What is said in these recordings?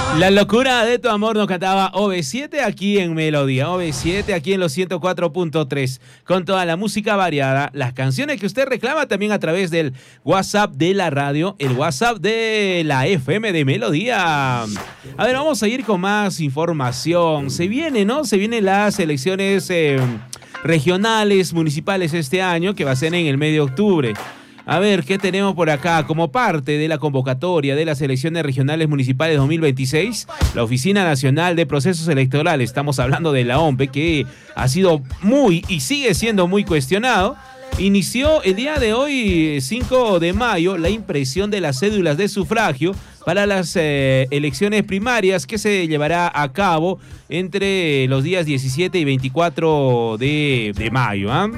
La locura de tu amor nos cantaba OV7 aquí en Melodía, OV7 aquí en los 104.3, con toda la música variada, las canciones que usted reclama también a través del WhatsApp de la radio, el WhatsApp de la FM de Melodía. A ver, vamos a ir con más información. Se viene, ¿no? Se vienen las elecciones regionales, municipales este año, que va a ser en el mes de octubre. A ver, ¿qué tenemos por acá? Como parte de la convocatoria de las elecciones regionales municipales 2026, la Oficina Nacional de Procesos Electorales, estamos hablando de la OMPE, que ha sido muy y sigue siendo muy cuestionado, inició el día de hoy, 5 de mayo, la impresión de las cédulas de sufragio para las elecciones primarias que se llevará a cabo entre los días 17 y 24 de mayo, ¿eh?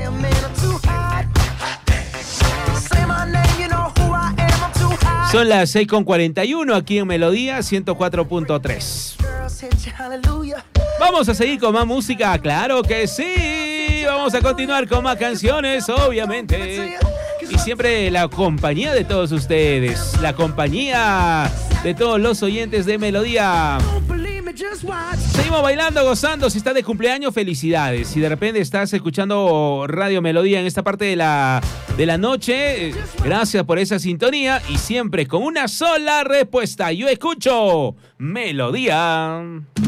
Son las 6:41 aquí en Melodía 104.3. Vamos a seguir con más música, claro que sí. Vamos a continuar con más canciones, obviamente. Y siempre la compañía de todos ustedes, la compañía de todos los oyentes de Melodía. Seguimos bailando, gozando. Si estás de cumpleaños, felicidades. Si de repente estás escuchando Radio Melodía en esta parte de la noche, gracias por esa sintonía y siempre con una sola respuesta. Yo escucho Melodía.